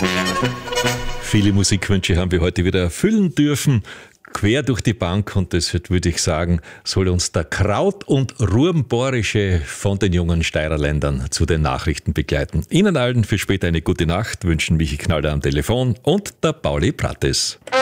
Viele Musikwünsche haben wir heute wieder erfüllen dürfen, quer durch die Bank, und deshalb würde ich sagen, soll uns der Kraut- und Ruhrborische von den jungen Steirerländern zu den Nachrichten begleiten. Ihnen allen für später eine gute Nacht wünschen Michi Knaller am Telefon und der Pauli Prates.